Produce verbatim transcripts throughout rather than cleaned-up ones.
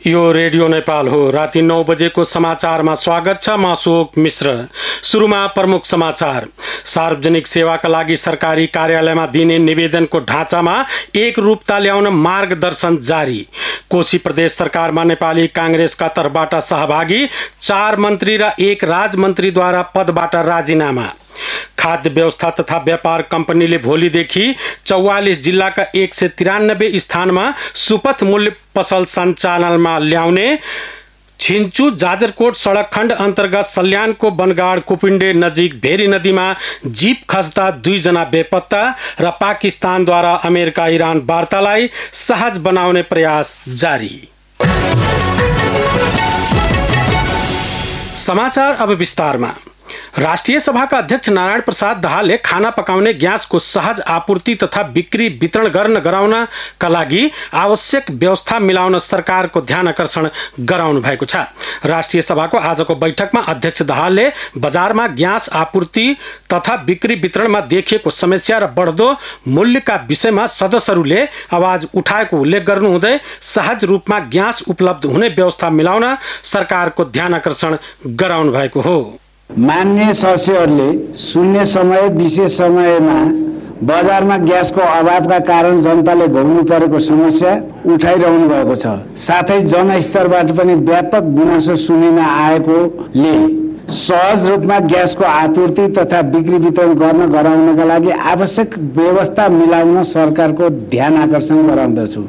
यो रेडियो नेपाल हो। राति नौ बजेको समाचारमा स्वागत छ। म अशोक मिश्र। सुरुमा प्रमुख समाचार। सार्वजनिक सेवाका लागि सरकारी कार्यालयमा दिने निवेदनको ढाँचामा एक रूपता ल्याउन मार्गदर्शन जारी। कोशी प्रदेश सरकारमा नेपाली कांग्रेसका तर्फबाट सहभागी चार मन्त्री र एक राजमन्त्रीद्वारा पदबाट राजीनामा। खाद्य व्यवस्था तथा व्यापार कंपनीले भोलिदेखि चौवालीस जिल्लाका एक सय तिरानब्बे स्थानमा सुपथ मूल्य पसल सञ्चालनमा ल्याउने। छिन्चु जाजरकोट सडक खण्ड अन्तर्गत सल्यानको बनगाड कुपिण्डे नजिक भेरी नदीमा जीप खस्दा दुईजना बेपत्ता र पाकिस्तानद्वारा अमेरिका इरान वार्तालाई सहज बनाउने प्रयास जारी। समाचार अब विस्तारमा। राष्ट्रिय सभाका अध्यक्ष नारायण प्रसाद दाहालले खाना पकाउने ग्यासको सहज आपूर्ति तथा बिक्री वितरण गर्न गराउनका लागि आवश्यक व्यवस्था मिलाउन सरकारको ध्यान आकर्षण गराउनु भएको छ। राष्ट्रिय सभाको आजको बैठकमा अध्यक्ष दाहालले बजारमा ग्यास आपूर्ति तथा बिक्री वितरणमा देखिएको समस्या र बढ्दो मूल्यका विषयमा सदस्यहरूले आवाज उठाएको उल्लेख गर्नुहुँदै सहज रूपमा ग्यास उपलब्ध हुने व्यवस्था मिलाउन सरकारको ध्यान आकर्षण गराउनु भएको हो। मान्य सदस्यहरूले शून्य समय विशेष समयमा बजारमा ग्यासको अभावका कारण जनताले भोग्नु परेको समस्या उठाइरहनु भएको छ। साथै जनस्तरबाट पनि व्यापक गुनासो सुनिन आएकोले सहज रूपमा ग्यासको आपूर्ति तथा बिक्री वितरण गर्न गराउनका लागि आवश्यक व्यवस्था मिलाउन सरकारको ध्यान आकर्षण गराउँदछु।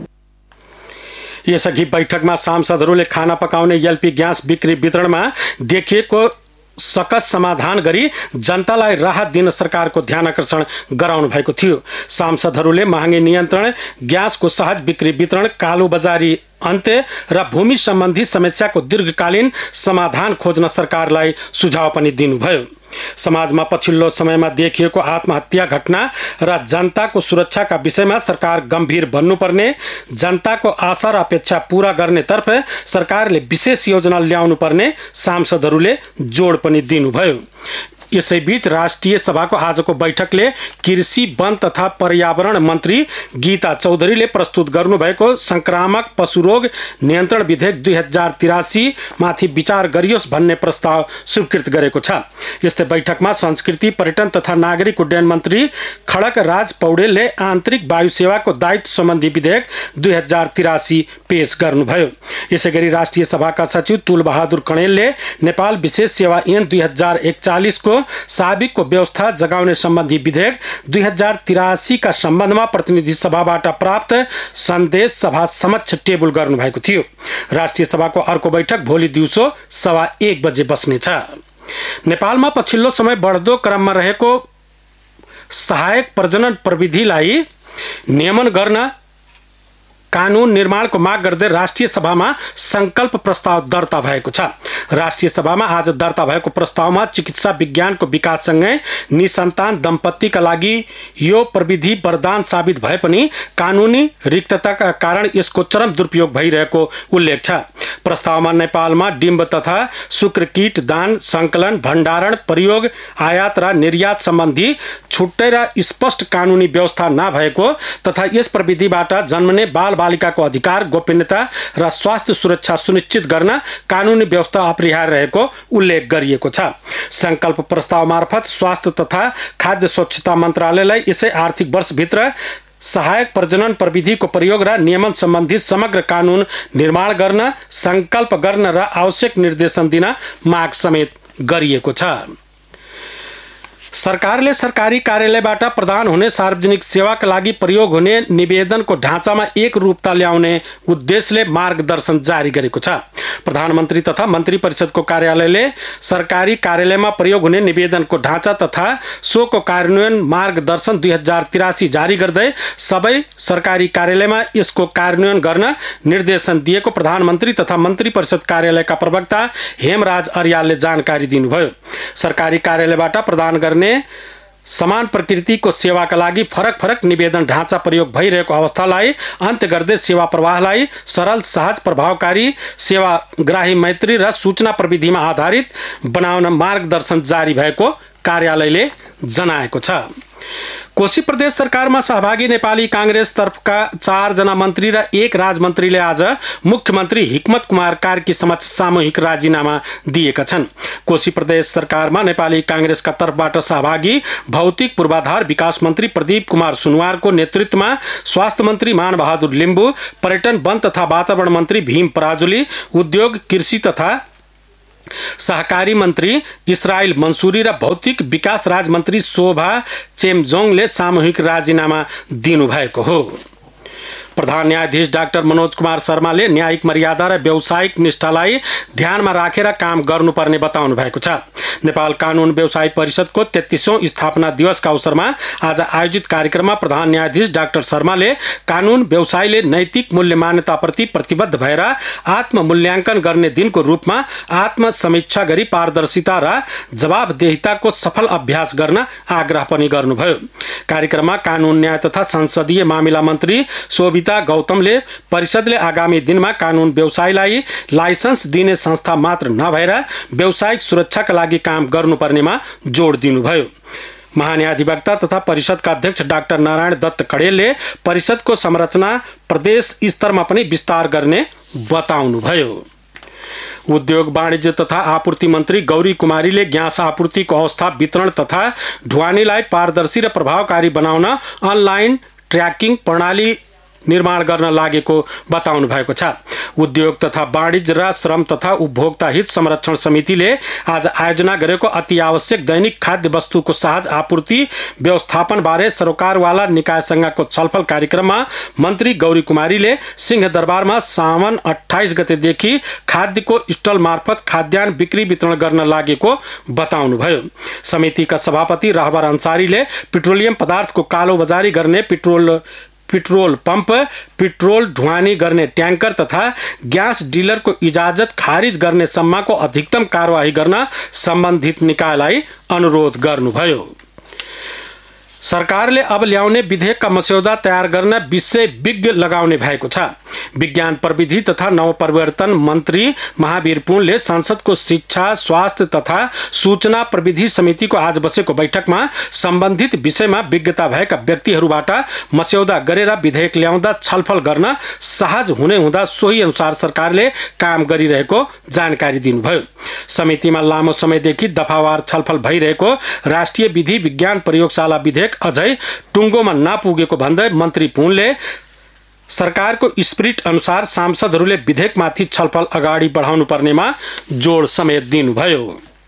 यसअघि बैठकमा सांसदहरूले खाना पकाउने एलपी ग्यास बिक्री वितरणमा देखिएको सकस समाधान गरी जनतालाई राहत दिन सरकारको ध्यान आकर्षण गराउनु भएको थियो। सांसदहरूले महँगी नियन्त्रण, ग्यासको सहज बिक्री वितरण, कालो बजारी अन्त्य र भूमि सम्बन्धी समस्याको दीर्घकालीन समाधान खोज्न सरकारलाई सुझाव पनि दिनुभयो। समाजमा पछिल्लो समयमा देखिएको आत्महत्या घटना र जनताको सुरक्षाका विषयमा सरकार गम्भीर बन्नुपर्ने, जनताको आशा र अपेक्षा पूरा गर्नेतर्फ सरकारले विशेष योजना ल्याउनु पर्ने सांसदहरूले जोड पनि दिनुभयो। यसैबीच राष्ट्रिय सभाको आजको बैठकले कृषि, वन तथा पर्यावरण मन्त्री गीता चौधरीले प्रस्तुत गर्नुभएको संक्रामक पशु रोग नियन्त्रण विधेयक दुई हजार तिरासी माथि विचार गरियोस् भन्ने प्रस्ताव स्वीकृत गरेको छ। यस्तै बैठकमा संस्कृति, पर्यटन तथा नागरिक उड्डयन मन्त्री खड्ग राज पौडेलले आन्तरिक वायु सेवाको दायित्व सम्बन्धी विधेयक दुई हजार तिरासी पेश गर्नुभयो। यसैगरी राष्ट्रिय सभाका सचिव तुलबहादुर कणेलले नेपाल विशेष सेवा ऐन दुई हजार एकचालिसको साबिकको व्यवस्था जगाउने सम्बन्धी विधेयक दुई हजार तिरासी का सम्बन्धमा प्रतिनिधि सभाबाट प्राप्त सन्देश सभा समक्ष टेबल गर्नु भएको थियो। राष्ट्रिय सभाको अर्को बैठक भोलि दिउँसो सवा एक बजे बस्नेछ। नेपालमा पछिल्लो समय बढ्दो क्रममा रहेको सहायक प्रजनन प्रविधिलाई नियमन गर्न कानून निर्माणको माग गर्दै राष्ट्रिय सभामा संकल्प प्रस्ताव दर्ता भएको छ। राष्ट्रिय सभामा आज दर्ता भएको प्रस्तावमा चिकित्सा विज्ञानको विकाससँगै निसन्तान दम्पतिका लागि यो प्रविधि वरदान साबित भए पनि कानूनी रिक्तताका कारण यसको चरम दुरुपयोग भइरहेको उल्लेख छ। प्रस्तावमा नेपालमा डिम्ब तथा शुक्रकीट दान, संकलन, भण्डारण, प्रयोग, आयात र निर्यात सम्बन्धी छुट्टै र स्पष्ट कानूनी व्यवस्था नभएको तथा यस प्रविधिबाट जन्मने बाल बालिकाको अधिकार, गोपनीयता र स्वास्थ्य सुरक्षा सुनिश्चित गर्न कानूनी व्यवस्था अपरिहार्य रहेको उल्लेख गरिएको छ। संकल्प प्रस्ताव मार्फत स्वास्थ्य तथा खाद्य स्वच्छता मन्त्रालयलाई यसै आर्थिक वर्षभित्र सहायक प्रजनन प्रविधिको प्रयोग र नियमन सम्बन्धी समग्र कानून निर्माण गर्न, संकल्प गर्न र आवश्यक निर्देशन दिन माग समेत गरिएको छ। सरकारले सरकारी कार्यालयबाट प्रदान हुने सार्वजनिक सेवाका लागि प्रयोग हुने निवेदनको ढाँचामा एक रूपता ल्याउने उद्देश्यले मार्गदर्शन जारी गरेको छ। प्रधानमन्त्री तथा मन्त्री परिषदको कार्यालयले सरकारी कार्यालयमा प्रयोग हुने निवेदनको ढाँचा तथा सोको कार्यान्वयन मार्गदर्शन दुई हजार तिरासी जारी गर्दै सबै सरकारी कार्यालयमा यसको कार्यान्वयन गर्न निर्देशन दिएको प्रधानमन्त्री तथा मन्त्री परिषद कार्यालयका प्रवक्ता हेमराज अर्यालले जानकारी दिनुभयो। सरकारी कार्यालयबाट प्रदान गर्ने समान प्रकृतिको सेवाका लागि फरक फरक निवेदन ढाँचा प्रयोग भइरहेको अवस्थालाई अन्त्य गर्दै सेवा प्रवाहलाई सरल, सहज, प्रभावकारी, सेवाग्राही मैत्री र सूचना प्रविधिमा आधारित बनाउन मार्गदर्शन जारी भएको कार्यालयले जनाएको छ। कोशी प्रदेश सरकारमा सहभागी नेपाली कांग्रेस तर्फका चार जना मन्त्री र एक राजमन्त्रीले आज मुख्यमन्त्री हिक्मत कुमार कार्की समक्ष सामूहिक राजीनामा दिएका छन्। कोशी प्रदेश सरकारमा नेपाली कांग्रेसका तर्फबाट सहभागी भौतिक पूर्वाधार विकास मन्त्री प्रदीप कुमार सुनवारको नेतृत्वमा स्वास्थ्य मन्त्री मान बहादुर लिम्बू, पर्यटन वन तथा वातावरण मन्त्री भीम पराजुली, उद्योग कृषि तथा सहकारी मन्त्री इसराइल मंसूरी र भौतिक विकास राज्यमन्त्री शोभा चेम्जोङले सामूहिक राजीनामा दिनुभएको हो। प्रधान न्यायाधीश डाक्टर मनोज कुमार शर्माले न्यायिक मर्यादा र व्यावसायिक निष्ठालाई ध्यानमा राखेर काम गर्नुपर्ने बताउनु भएको छ। नेपाल कानून व्यवसाय परिषदको तेत्तीसौं स्थापना दिवसका अवसरमा आज आयोजित कार्यक्रममा प्रधान न्यायाधीश डाक्टर शर्माले कानून व्यवसायले नैतिक मूल्य मान्यताप्रति प्रतिबद्ध भएर आत्ममूल्याङ्कन गर्ने दिनको रूपमा आत्मसमीक्षा गरी पारदर्शिता र जवाबदेहिताको सफल अभ्यास गर्न आग्रह पनि गर्नुभयो। कार्यक्रममा कानून न्याय तथा संसदीय मामिला मन्त्री शोभिता गौतमले परिषदले आगामी दिनमा कानून व्यवसायलाई लाइसेन्स दिने संस्था मात्र नभएर व्यावसायिक सुरक्षाका लागि काम गर्नुपर्नेमा जोड दिनुभयो। महान्यायाधिवक्ता तथा परिषदका अध्यक्ष डाक्टर नारायण दत्त कडेलले परिषदको संरचना प्रदेश स्तरमा पनि विस्तार गर्ने बताउनुभयो। उद्योग वाणिज्य तथा आपूर्ति मन्त्री गौरी कुमारीले ग्यास आपूर्तिको अवस्था, वितरण तथा ढुवानीलाई पारदर्शी र प्रभावकारी बनाउन अनलाइन ट्र्याकिङ प्रणाली निर्माण गर्न लागेको बताउनु भएको छ। उद्योग तथा वाणिज्य र श्रम तथा उपभोक्ता हित संरक्षण समितिले आज आयोजना गरेको अति आवश्यक दैनिक खाद्य वस्तुको सहज आपूर्ति व्यवस्थापन बारे सरोकारवाला निकायसँगको छलफल कार्यक्रममा मन्त्री गौरी कुमारीले सिंहदरबारमा साउन अट्ठाइस गतेदेखि खाद्यको स्टल मार्फत खाद्यान्न बिक्री वितरण गर्न लागेको बताउनुभयो। समितिका सभापति रहबर अन्सारीले पेट्रोलियम पदार्थको कालोबजारी गर्ने पेट्रोल पेट्रोल पंप, पेट्रोल ढुवानी गर्ने ट्याङ्कर तथा ग्यास डिलरको इजाजत खारिज गर्ने सम्मको अधिकतम कारवाही गर्न सम्बन्धित निकायलाई अनुरोध गर्नुभयो। सरकारले अब ल्याउने विधेयकका मस्यौदा तयार गर्न विषय विज्ञ लगाउने भएको छ। विज्ञान प्रविधि तथा नवपरिवर्तन मन्त्री महावीर पुनले संसदको शिक्षा, स्वास्थ्य तथा सूचना प्रविधि समितिको आज बसेको बैठकमा सम्बन्धित विषयमा विज्ञता भएका व्यक्तिहरूबाट मस्यौदा गरेर विधेयक ल्याउँदा छलफल गर्न सहज हुने हुँदा सोही अनुसार सरकारले काम गरिरहेको जानकारी दिनुभयो। समितिमा लामो समयदेखि दफावार छलफल भइरहेको राष्ट्रिय विधि विज्ञान प्रयोगशाला विधेयक अझै टुङ्गोमा नपुगेको भन्दै मन्त्री पुनले सरकारको स्पिरिट अनुसार सांसदहरूले विधेयकमाथि छलफल अगाडि बढाउनु पर्नेमा जोड समेत दिनुभयो।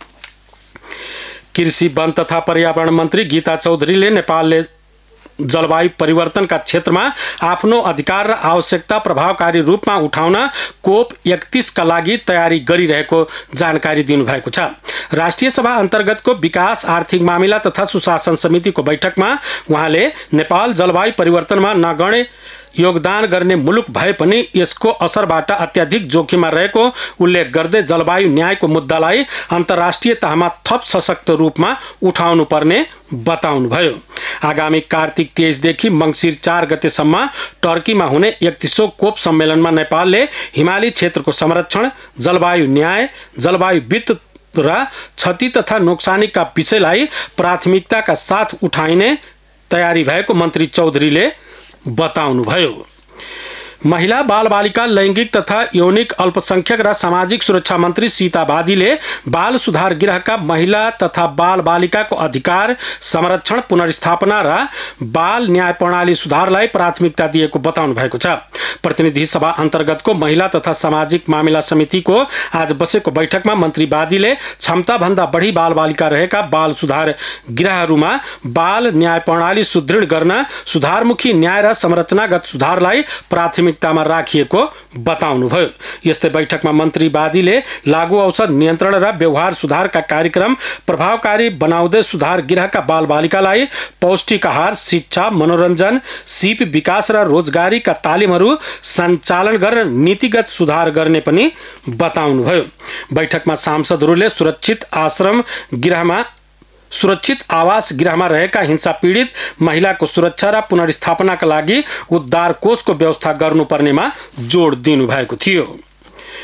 कृषि, वन तथा पर्यावरण मन्त्री गीता चौधरीले नेपालले जलवायु परिवर्तनका क्षेत्रमा आफ्नो अधिकार र आवश्यकता प्रभावकारी रूपमा उठाउन कोप एकतीस का लागि तयारी गरिरहेको जानकारी दिनुभएको छ। राष्ट्रिय सभा अन्तर्गतको विकास, आर्थिक मामिला तथा सुशासन समितिको बैठकमा उहाँले नेपाल जलवायु परिवर्तनमा नगण्य योगदान गर्ने मुलुक भए पनि यसको असरबाट अत्याधिक जोखिममा रहेको उल्लेख गर्दै जलवायु न्यायको मुद्दालाई अन्तर्राष्ट्रिय तहमा थप सशक्त रूपमा उठाउनु पर्ने बताउनुभयो। आगामी कार्तिक तेइसदेखि मङ्सिर चार गतेसम्म टर्कीमा हुने एकतीसौं कोप सम्मेलनमा नेपालले हिमाली क्षेत्रको संरक्षण, जलवायु न्याय, जलवायु वित्त र क्षति तथा नोक्सानीका विषयलाई प्राथमिकताका साथ उठाइने तयारी भएको मन्त्री चौधरीले बताउनुभयो। महिला, बाल बालिका, लैंगिक तथा यौनिक अल्पसंख्यक र सामाजिक सुरक्षा मन्त्री सीता बादीले बाल सुधार गृहका महिला तथा बाल बालिकाको अधिकार संरक्षण, पुनर्स्थापना र बाल न्याय प्रणाली सुधारलाई प्राथमिकता दिएको बताउनु भएको छ। प्रतिनिधि सभा अन्तर्गतको महिला तथा सामाजिक मामिला समितिको आज बसेको बैठकमा मन्त्री बादीले क्षमताभन्दा बढी बाल बालिका रहेका बाल सुधार गृहहरूमा बाल न्याय प्रणाली सुदृढ गर्न सुधारमुखी न्याय र संरचनागत सुधारलाई प्राथमिकतामा राखिएको बताउनुभयो। यस्तै बैठकमा मन्त्री बादीले लागू औषध नियन्त्रण र व्यवहार सुधारका कार्यक्रम प्रभावकारी बनाउँदै सुधार गृहका बाल बालिकालाई पौष्टिक आहार, शिक्षा, मनोरञ्जन, सिप विकास र रोजगारीका तालिमहरू सञ्चालन गर्न नीतिगत सुधार गर्ने पनि बताउनुभयो। बैठकमा सांसदहरूले सुरक्षित आश्रम गृहमा सुरक्षित आवास गृहमा रहेका हिंसा पीडित महिलाको सुरक्षा र पुनर्स्थापनाका लागि उद्धार कोषको व्यवस्था गर्नुपर्नेमा जोड दिनुभएको थियो।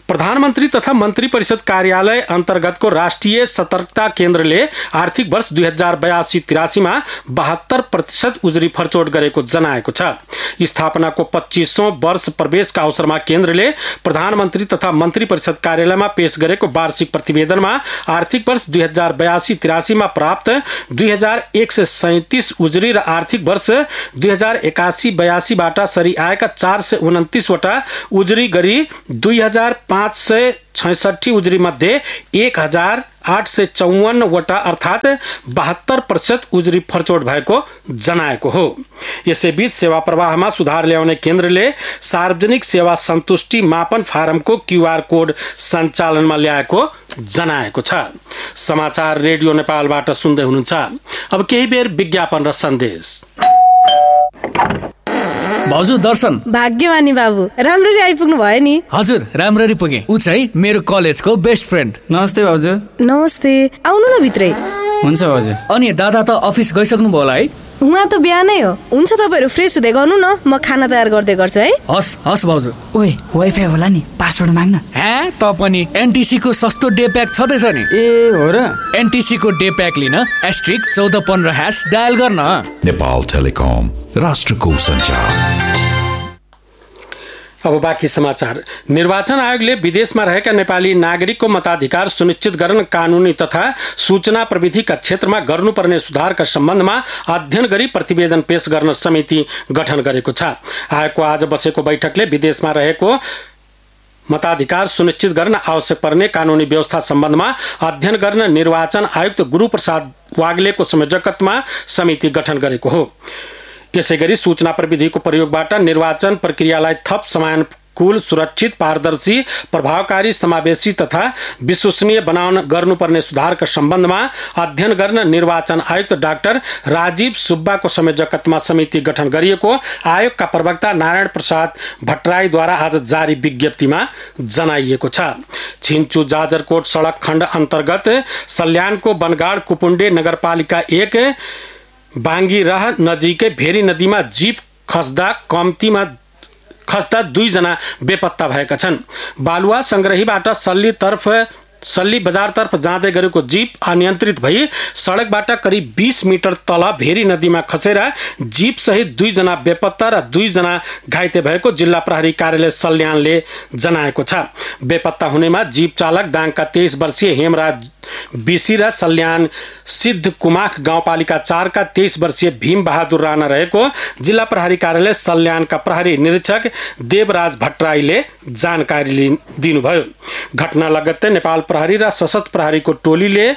प्रधानमन्त्री तथा मन्त्री परिषद कार्यालय अन्तर्गतको राष्ट्रिय सतर्कता केन्द्रले आर्थिक वर्ष दुई हजार बयासी तिरासीमा बहत्तर प्रतिशत उजुरी फरचोट गरेको जनाएको छ। स्थापनाको पच्चीसौं वर्ष प्रवेशका अवसरमा केन्द्रले प्रधानमन्त्री तथा मन्त्री परिषद कार्यालयमा पेश गरेको वार्षिक प्रतिवेदनमा आर्थिक वर्ष दुई हजार बयासी तिरासीमा प्राप्त दुई हजार एक सय सैंतीस उजुरी र आर्थिक वर्ष दुई हजार एकासी बयासीबाट सरी आएका चार सय उन्तिसवटा उजुरी गरी दुई हजार पाँच सय छैसठी उजुरी मध्ये एक हजार आठ सय चौवन्नवटा अर्थात् बहत्तर प्रतिशत उजुरी फरचोट भएको जनाएको हो। यसैबीच सेवा प्रवाहमा सुधार ल्याउने केन्द्रले सार्वजनिक सेवा सन्तुष्टि मापन फारमको क्यूआर कोड सञ्चालनमा ल्याएको जनाएको छ। समाचार रेडियो नेपालबाट सुन्दै हुनुहुन्छ। अब केही बेर विज्ञापन र सन्देश। भाउजू दर्शन। भाग्यमानी बाबु, राम्ररी आइपुग्नु भयो नि। हजुर राम्ररी पुगे। ऊ चाहिँ मेरो कलेजको बेस्ट फ्रेन्ड। नमस्ते भाउजू। नमस्ते, आउनु न भित्रै। हुन्छ भाउजू। अनि दादा त अफिस गइसक्नु भयो होला है? उहाँ त बिहानै हो। हुन्छ तपाईँहरू फ्रेस हुँदै गर्नु न, म खाना तयार गर्दै गर्छु है। हस् हस् भाउजू। ओए वाइफाई होला नि, पासवर्ड माग्न। हे त पनि एनटिसी को सस्तो डे प्याक छँदैछ नि। ए हो र? एनटिसी को डे प्याक लिन एस्ट्रिक चौध पन्ध्र ह्यास डायल गर्न। नेपाल टेलिकम, राष्ट्रको सञ्चार। अब बाँकी समाचार। निर्वाचन आयोगले विदेशमा रहेका नेपाली नागरिकको मताधिकार सुनिश्चित गर्न कानुनी तथा सूचना प्रविधिका क्षेत्रमा गर्नुपर्ने सुधारका सम्बन्धमा अध्ययन गरी प्रतिवेदन पेश गर्न समिति गठन गरेको छ। आयोगको आज बसेको बैठकले विदेशमा रहेको मताधिकार सुनिश्चित गर्न आवश्यक पर्ने कानुनी व्यवस्था सम्बन्धमा अध्ययन गर्न निर्वाचन आयुक्त गुरुप्रसाद वाग्लेको संयोजकत्वमा समिति गठन गरेको हो। यसैगरी सूचना प्रविधिको प्रयोगबाट निर्वाचन प्रक्रियालाई थप समयानुकूल, सुरक्षित, पारदर्शी, प्रभावकारी, समावेशी तथा विश्वसनीय बनाउन गर्नुपर्ने सुधारका सम्बन्धमा अध्ययन गर्न निर्वाचन आयुक्त डाक्टर राजीव सुब्बाको संयोजकत्वमा समिति गठन गरिएको आयोगका प्रवक्ता नारायण प्रसाद भट्टराईद्वारा आज जारी विज्ञप्तिमा जनाइएको छ। छिन्चु जाजरकोट सडक खण्ड अन्तर्गत सल्यानको बनगाड कुपुण्डे नगरपालिका एक बाङ्गीराह नजिकै भेरी नदीमा जीप खस्दा कम्तीमा खस्दा दुईजना बेपत्ता भएका छन्। बालुवा संग्रहीबाट सल्लीतर्फ सल्ली बजारतर्फ जाँदै गरेको जीप अनियन्त्रित भई सडकबाट करिब बीस मिटर तल भेरी नदीमा खसेर जीप सहित दुईजना बेपत्ता र दुईजना घाइते भएको जिल्ला प्रहरी कार्यालय सल्यानले जनाएको छ। बेपत्ता हुनेमा जीप चालक दाङका तेइस वर्षीय हेमराज बिसी र सल्यान सिद्ध कुमाख गाउँपालिका चार का तेइस वर्षीय भीम बहादुर राणा रहेको जिल्ला प्रहरी कार्यालय सल्यानका प्रहरी निरीक्षक देवराज भट्टराईले जानकारी दिनुभयो। घटना लगत्तै नेपाल प्रहरी र सशस्त्र प्रहरीको टोलीले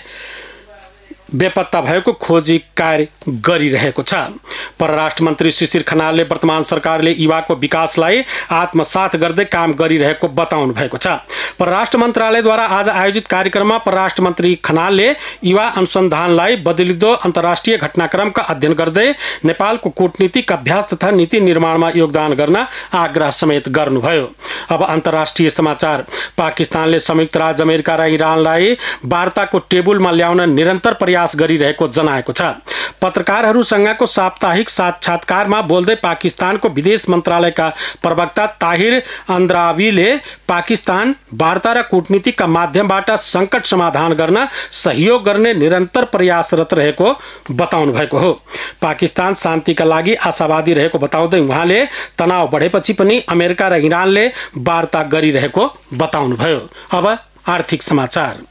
बेपत्ता भएको खोजी कार्य गरिरहेको छ। परराष्ट्र मन्त्री शिशिर खनालले वर्तमान सरकारले युवाको विकासलाई आत्मसात गर्दै काम गरिरहेको बताउनु भएको छ। परराष्ट्र मन्त्रालयद्वारा आज आयोजित कार्यक्रममा परराष्ट्र मन्त्री खनालले युवा अनुसन्धानलाई बदलिदो अन्तर्राष्ट्रिय घटनाक्रमका अध्ययन गर्दै नेपालको कूटनीतिक अभ्यास तथा नीति निर्माणमा योगदान गर्न आग्रह समेत गर्नुभयो। अब अन्तर्राष्ट्रिय समाचार। पाकिस्तानले संयुक्त राज्य अमेरिका र इरानलाई वार्ताको टेबुलमा ल्याउन निरन्तर प्रयास गरिरहेको जनाएको छ। पत्रकारहरूसँगको साप्ताहिक साक्षात्कारमा बोल्दै पाकिस्तानको विदेश मन्त्रालयका प्रवक्ता ताहिर अन्द्रावीले पाकिस्तान वार्ता र कूटनीतिका माध्यमबाट संकट समाधान गर्न सहयोग गर्ने निरन्तर प्रयासरत रहेको बताउनु भएको हो। पाकिस्तान शान्तिका लागि आशावादी रहेको बताउँदै उहाँले तनाव बढेपछि पनि अमेरिका र इरानले वार्ता गरिरहेको बताउनुभयो। अब आर्थिक समाचार।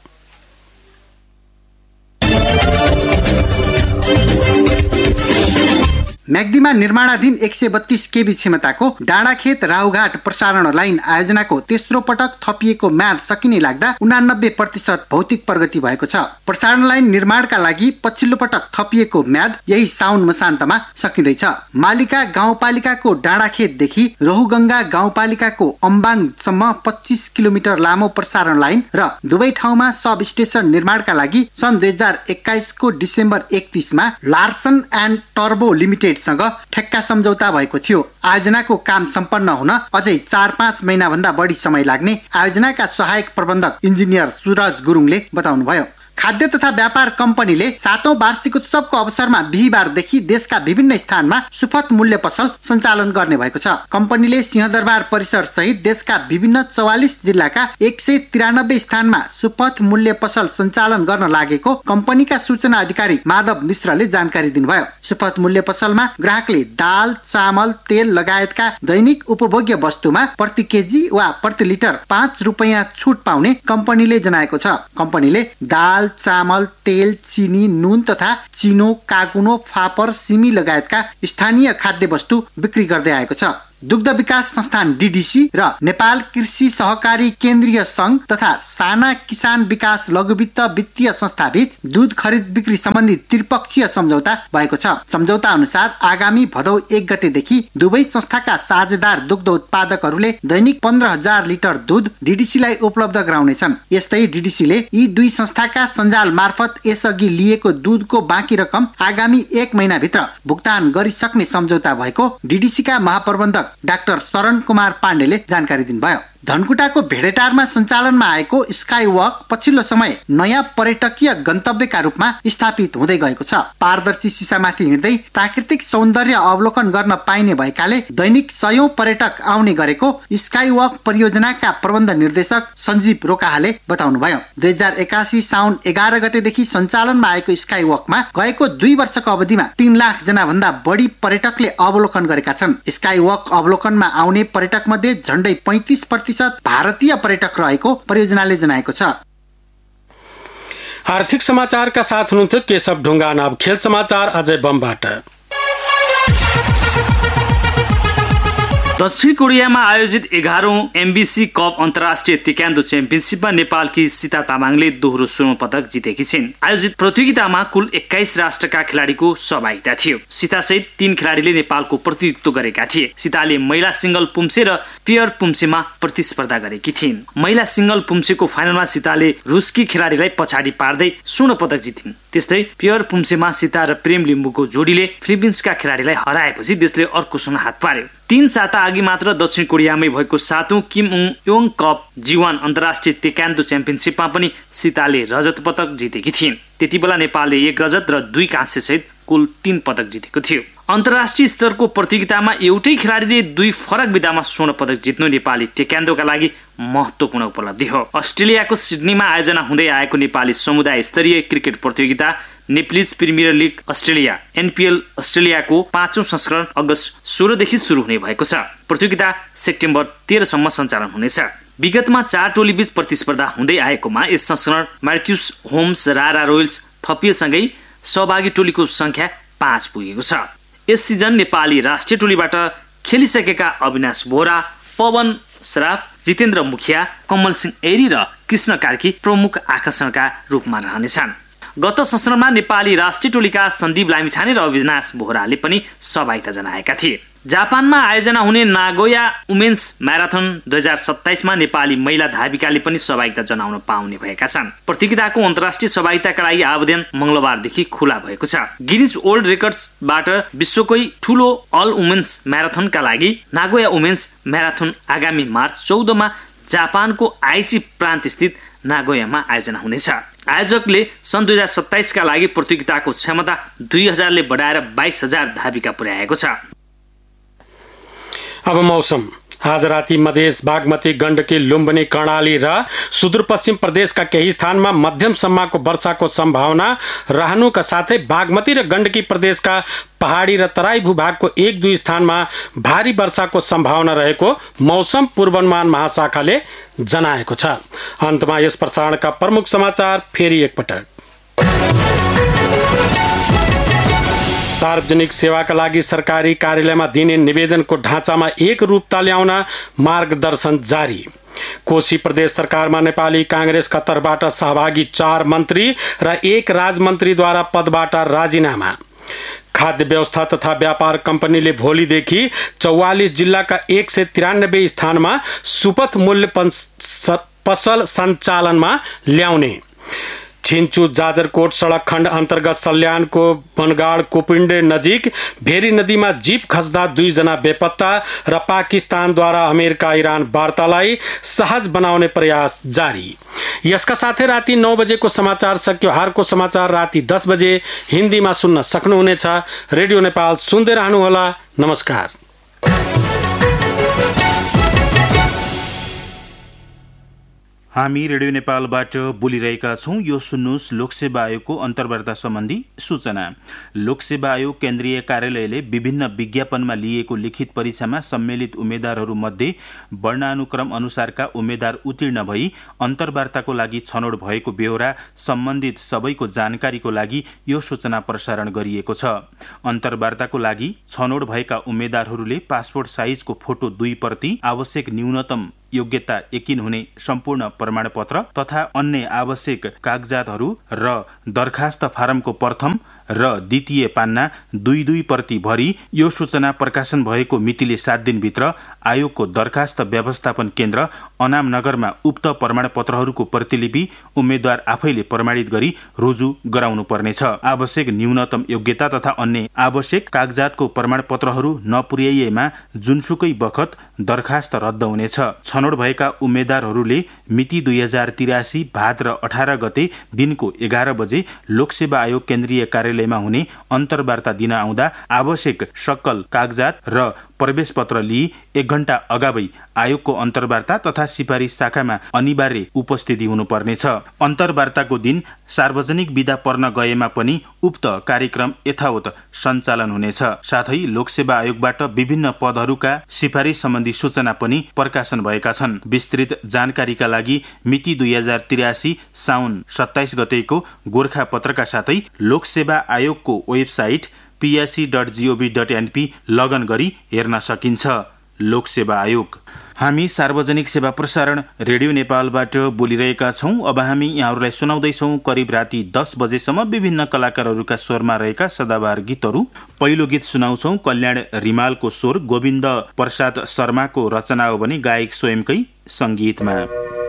म्याग्दीमा निर्माणाधीन एक सय बत्तीस केबी क्षमताको डाँडाखेत राहुघाट प्रसारण लाइन आयोजनाको तेस्रो पटक थपिएको म्याद सकिने लाग्दा उनानब्बे प्रतिशत भौतिक प्रगति भएको छ। प्रसारण लाइन निर्माणका लागि पछिल्लो पटक थपिएको म्याद यही साउन मसान्तमा सकिँदैछ। मालिका गाउँपालिकाको डाँडाखेतदेखि रहुगंगा गाउँपालिकाको अम्बाङसम्म पच्चीस किलोमिटर लामो प्रसारण लाइन र दुवै ठाउँमा सब स्टेशन निर्माणका लागि सन् दुई हजार एक्काइसको December एकतीसमा Larsen and turbo limited सँग ठेक्का सम्झौता भएको थियो। आयोजनाको काम सम्पन्न हुन अझै चार पाँच महिना भन्दा बढी समय लाग्ने आयोजनाका सहायक प्रबन्धक इन्जिनियर सुरज गुरुङले बताउनुभयो। खाद्य तथा व्यापार कम्पनीले सातौं वार्षिक उत्सवको अवसरमा बिहीबारदेखि देशका विभिन्न स्थानमा सुपथ मूल्य पसल सञ्चालन गर्ने भएको छ। कम्पनीले सिंहदरबार परिसर सहित देशका विभिन्न चौवालिस जिल्लाका एक सय तिरानब्बे स्थानमा सुपथ मूल्य पसल सञ्चालन गर्न लागेको कम्पनीका सूचना अधिकारी माधव मिश्रले जानकारी दिनुभयो। सुपथ मूल्य पसलमा ग्राहकले दाल, चामल, तेल लगायतका दैनिक उपभोग्य वस्तुमा प्रति केजी वा प्रति लिटर पाँच रुपियाँ छुट पाउने कम्पनीले जनाएको छ। कम्पनीले दाल, चामल, तेल, चिनी, नुन तथा चिनो, कागुनो, फापर, सिमी लगायतका स्थानीय खाद्य वस्तु बिक्री गर्दै आएको छ। दुग्ध विकास संस्थान डीडीसी र नेपाल कृषि सहकारी केन्द्रीय संघ तथा साना किसान विकास लघुवित्त वित्तीय संस्था बीच दूध खरिद बिक्री सम्बन्धी त्रिपक्षीय सम्झौता भएको छ। सम्झौता अनुसार आगामी भदौ एक गतेदेखि दुवै संस्थाका साझेदार दुग्ध उत्पादकहरूले दैनिक पन्ध्र हजार लिटर दूध डीडीसीलाई उपलब्ध गराउनेछन्। यस्तै डीडीसीले यी दुई संस्थाका सञ्जाल मार्फत यसअघि लिएको दूधको बाँकी रकम आगामी एक महिनाभित्र भुक्तान गरिसक्ने सम्झौता भएको डीडीसीका महाप्रबन्धक डाक्टर शरण कुमार पाण्डेले जानकारी दिनुभयो। धनकुटाको भेडेटारमा सञ्चालनमा आएको स्काई वक पछिल्लो समय नयाँ पर्यटकीय गन्तव्यका रूपमा स्थापित हुँदै गएको छ। पारदर्शी सिसामाथि हिँड्दै प्राकृतिक सौन्दर्य अवलोकन गर्न पाइने भएकाले दैनिक सयौं पर्यटक आउने गरेको स्काई वक परियोजनाका प्रबन्ध निर्देशक सञ्जीव रोकाहाले बताउनुभयो। दुई हजार एकासी साउन एघार गतेदेखि सञ्चालनमा आएको स्काई वकमा गएको दुई वर्षको अवधिमा तीन लाख जना भन्दा बढी पर्यटकले अवलोकन गरेका छन्। स्काई वक अवलोकनमा आउने पर्यटक मध्ये झण्डै पैंतिस प्रतिशत भारतीय पर्यटक रहेको परियोजनाले जनाएको छ। आर्थिक समाचारका साथ हुनुहुन्थ्यो केशव ढुङ्गान। अब खेल समाचार अजय बमबाट। दक्षिण कोरियामा आयोजित एघारौं एमबीसी कप अन्तर्राष्ट्रिय तेक्वान्डो च्याम्पियनसिपमा नेपालकी सीता तामाङले दोहोरो स्वर्ण पदक जितेकी छिन्। आयोजित प्रतियोगितामा कुल एक्काइस राष्ट्रका खेलाडीको सहभागिता थियो। सीतासहित तीन खेलाडीले नेपालको प्रतिनिधित्व गरेका थिए। सीताले महिला सिंगल पुम्से र पेयर पुम्सेमा प्रतिस्पर्धा गरेकी थिइन्। महिला सिंगल पुम्सेको फाइनलमा सीताले रुसकी खेलाडीलाई पछाडि पार्दै स्वर्ण पदक जितिन्। त्यस्तै पेयर पुम्सेमा सीता र प्रेम लिम्बुको जोडीले फिलिपिन्सका खेलाडीलाई हराएपछि देशले अर्को स्वर्ण हात पार्यो। तीन साता अघि मात्र दक्षिण कोरियामै भएको सातौं किम उङ योङ कप जीवन अन्तर्राष्ट्रिय तेक्वान्डो च्याम्पियनसिपमा पनि सीताले रजत पदक जितेकी थिइन्। त्यति बेला नेपालले एक रजत र दुई काँस्य सहित कुल तीन पदक जितेको थियो। अन्तर्राष्ट्रिय स्तरको प्रतियोगितामा एउटै खेलाडीले दुई फरक विधामा स्वर्ण पदक जित्नु नेपाली तेक्वान्डोका लागि महत्त्वपूर्ण उपलब्धि हो। अस्ट्रेलियाको सिडनीमा आयोजना हुँदै आएको नेपाली समुदाय स्तरीय क्रिकेट प्रतियोगिता Nepalese premier league Australia NPL अस्ट्रेलियाको पाँचौं संस्करण अगस्त सोह्रदेखि सुरु हुने भएको छ। प्रतियोगिता सेप्टेम्बर तेह्रसम्म सञ्चालन हुनेछ। विगतमा चार टोली बीच प्रतिस्पर्धा हुँदै आएकोमा यस संस्करण मार्क्युस होम्स रारा रोयल्स थपिएसँगै सहभागी टोलीको संख्या पाँच पुगेको छ। यस सिजन नेपाली राष्ट्रिय टोलीबाट खेलिसकेका अविनाश बोहरा, पवन श्राफ, जितेन्द्र मुखिया, कमल सिंह एरी र कृष्ण कार्की प्रमुख आकर्षणका रूपमा रहनेछन्। गत संस्करणमा नेपाली राष्ट्रिय टोलीका सन्दीप लामिछाने र अविनाश बोहराले पनि सहभागिता जनाएका थिए। जापानमा आयोजना हुने नागोया वुमेन्स म्याराथन दुई हजार सत्ताइसमा नेपाली महिला धाविकाले पनि सहभागिता जनाउन पाउने भएका छन्। प्रतियोगिताको अन्तर्राष्ट्रिय सहभागिताका लागि आवेदन मंगलबारदेखि खुला भएको छ। गिनिज वर्ल्ड रेकर्ड्सबाट विश्वकै ठूलो अल वुमेन्स म्याराथनका लागि नागोया वुमेन्स म्याराथन आगामी मार्च चौधमा जापानको आइची प्रान्त स्थित नागोयामा आयोजना हुनेछ। आयोजकले सन् दुई हजार सत्ताइसका लागि प्रतियोगिताको क्षमता दुई हजारले बढाएर बाइस हजार धाविका पुर्याएको छ। अब मौसम। आज राति मधेस बागमती गण्डकी लुम्बिनी कर्णाली र सुदूरपश्चिम प्रदेशका केही स्थानमा मध्यमसम्मको वर्षाको सम्भावना रहनुका साथै बागमती र गण्डकी प्रदेशका पहाडी र तराई भूभागको एक दुई स्थानमा भारी वर्षाको सम्भावना रहेको मौसम पूर्वानुमान महाशाखाले जनाएको छ। अन्तमा यस प्रसारणका प्रमुख समाचार फेरि एकपटक। सार्वजनिक सेवाका लागि सरकारी कार्यालयमा दिने निवेदनको ढाँचामा एक रूपता ल्याउन मार्गदर्शन जारी। कोशी प्रदेश सरकारमा नेपाली कांग्रेसका तर्फबाट सहभागी चार मन्त्री र एक राजमन्त्रीद्वारा पदबाट राजीनामा। खाद्य व्यवस्था तथा व्यापार कम्पनीले भोलिदेखि चौवालिस जिल्लाका एक सय तिरानब्बे स्थानमा सुपथ मूल्य पसल सञ्चालनमा ल्याउने। छिन्चु जाजरकोट सडक खण्ड अन्तर्गत सल्यानको बनगाड कोपिण्डे नजिक भेरी नदीमा जीप खस्दा दुईजना बेपत्ता र पाकिस्तानद्वारा अमेरिका इरान वार्तालाई सहज बनाउने प्रयास जारी। यसका साथै राति नौ बजेको समाचार सक्यो। हारको समाचार राति दस बजे हिन्दीमा सुन्न सक्नुहुनेछ। रेडियो नेपाल सुन्दै रहनुहोला। नमस्कार। हामी रेडियो नेपालबाट बोलिरहेका छौं। यो सुन्नुहोस् लोकसेवा आयोगको अन्तर्वार्ता सम्बन्धी सूचना। लोकसेवा आयोग केन्द्रीय कार्यालयले विभिन्न विज्ञापनमा लिएको लिखित परीक्षामा सम्मिलित उम्मेद्वारहरू मध्ये वर्णानुक्रम अनुसारका उम्मेद्वार उत्तीर्ण भई अन्तर्वार्ताको लागि छनौट भएको बेहोरा सम्बन्धित सबैको जानकारीको लागि यो सूचना प्रसारण गरिएको छ। अन्तर्वार्ताको लागि छनौट भएका उम्मेद्वारहरूले पासपोर्ट साइजको फोटो दुई प्रति, आवश्यक न्यूनतम योग्यता यकिन हुने सम्पूर्ण प्रमाणपत्र तथा अन्य आवश्यक कागजातहरू र दरखास्त फारमको प्रथम र द्वितीय पान्ना दुई दुई प्रति भरी यो सूचना प्रकाशन भएको मितिले सात दिनभित्र आयोगको दरखास्त व्यवस्थापन केन्द्र अनाम नगरमा उक्त प्रमाणपत्रहरूको प्रतिलिपि उम्मेद्वार आफैले प्रमाणित गरी रुजु गराउनु पर्नेछ। आवश्यक न्यूनतम योग्यता तथा अन्य आवश्यक कागजातको प्रमाणपत्रहरू नपुर्याइएमा जुनसुकै बखत दरखास्त रद्द हुनेछ। छनौट भएका उम्मेद्वारहरूले मिति दुई हजार तिरासी भाद्र अठार गते दिनको एघार बजे लोकसेवा आयोग केन्द्रीय कार्यालयमा हुने अन्तर्वार्ता दिन आउँदा आवश्यक सकल कागजात र प्रवेश पत्र लिई एक घण्टा अगावै आयोगको अन्तर्वार्ता तथा सिफारिस शाखामा अनिवार्य उपस्थिति हुनुपर्नेछ। अन्तर्वार्ताको दिन सार्वजनिक बिदा पर्न गएमा पनि उक्त कार्यक्रम यथावत सञ्चालन हुनेछ। साथै लोकसेवा आयोगबाट विभिन्न पदहरूका सिफारिस सम्बन्धी सूचना पनि प्रकाशन भएका छन्। विस्तृत जानकारीका लागि मिति दुई हजार तिरासी साउन सत्ताइस गतेको गोर्खा पत्रका साथै लोकसेवा आयोगको website PSC dot gov dot NP लगन गरी हेर्न सकिन्छ। लोकसेवा आयोग। हामी सार्वजनिक सेवा प्रसारण रेडियो नेपालबाट बोलिरहेका छौं। अब हामी यहाँहरूलाई सुनाउँदैछौं करिब राति दस बजेसम्म विभिन्न कलाकारहरूका स्वरमा रहेका सदाबहार गीतहरू। पहिलो गीत सुनाउँछौं कल्याण रिमालको स्वर, गोविन्द प्रसाद शर्माको रचना हो भने गायक स्वयंकै संगीतमा।